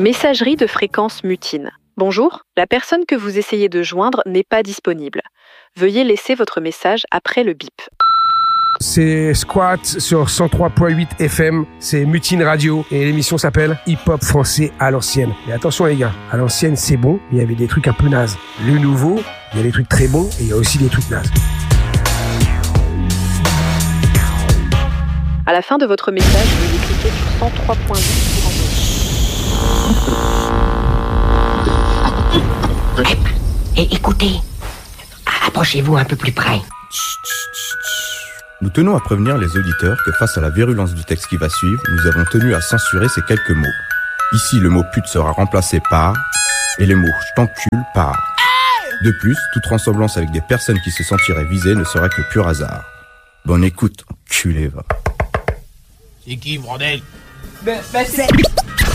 Messagerie de fréquence mutine. Bonjour, la personne que vous essayez de joindre n'est pas disponible. Veuillez laisser votre message après le bip. C'est Squat sur 103.8 FM, c'est Mutine Radio et l'émission s'appelle Hip Hop français à l'ancienne. Mais attention les gars, à l'ancienne c'est bon, il y avait des trucs un peu nazes. Le nouveau, il y a des trucs très bons et il y a aussi des trucs nazes. À la fin de votre message, veuillez cliquer sur 103.8 pour envoyer. Écoutez, approchez-vous un peu plus près. Nous tenons à prévenir les auditeurs que face à la virulence du texte qui va suivre, nous avons tenu à censurer ces quelques mots. Ici, le mot pute sera remplacé par et les mots je t'encule par. De plus, toute ressemblance avec des personnes qui se sentiraient visées ne serait que pur hasard. Bonne écoute, enculé va. C'est qui, bordel? C'est...